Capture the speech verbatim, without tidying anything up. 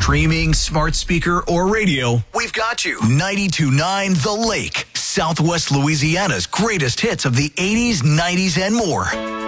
Streaming, smart speaker, or radio, we've got you. ninety-two point nine The Lake, Southwest Louisiana's greatest hits of the eighties, nineties, and more.